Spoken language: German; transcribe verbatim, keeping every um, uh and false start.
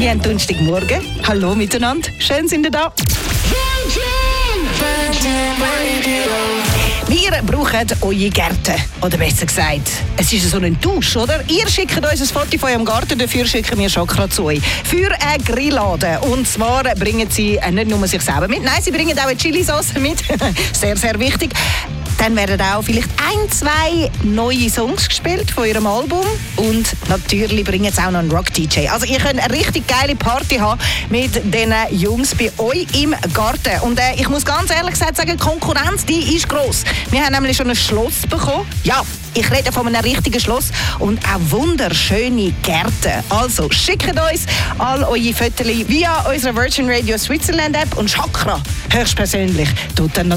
Wir haben Donnerstagmorgen. Hallo miteinander. Schön sind ihr da. Wir brauchen eure Gärten. Oder besser gesagt, es ist so ein Tausch, oder? Ihr schickt uns ein Foto von eurem Garten, dafür schicken wir Chakra zu euch. Für eine Grilllade. Und zwar bringen sie nicht nur sich selber mit, nein, sie bringen auch eine Chilisauce mit. Sehr, sehr wichtig. Dann werden auch vielleicht ein, zwei neue Songs gespielt von ihrem Album. Und natürlich bringen sie auch noch einen Rock-D J. Also ihr könnt eine richtig geile Party haben mit diesen Jungs bei euch im Garten. Und äh, ich muss ganz ehrlich gesagt sagen, die Konkurrenz, die ist gross. Wir haben nämlich schon ein Schloss bekommen. Ja, ich rede von einem richtigen Schloss und auch wunderschöne Gärten. Also schickt uns all eure Fotos via unserer Virgin Radio Switzerland App und Chakra höchstpersönlich tut dann